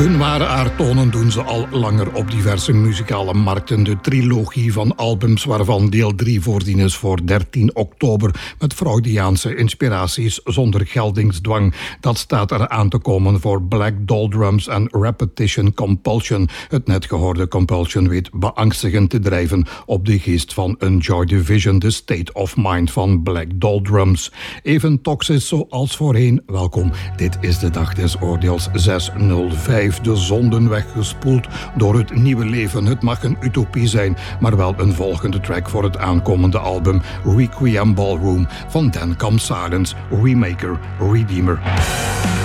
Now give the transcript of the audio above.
Hun ware aard tonen doen ze al langer op diverse muzikale markten. De trilogie van albums waarvan deel 3 voorzien is voor 13 oktober... met Freudiaanse inspiraties zonder geldingsdwang. Dat staat er aan te komen voor Black Doldrums en Repetition Compulsion. Het net gehoorde Compulsion weet beangstigend te drijven op de geest van Joy Division, de State of Mind van Black Doldrums. Even toxisch zoals voorheen. Welkom, dit is de dag des oordeels 605. De zonden weggespoeld door het nieuwe leven. Het mag een utopie zijn, maar wel een volgende track voor het aankomende album Requiem Ballroom van Then Comes Silence, Remaker, Redeemer.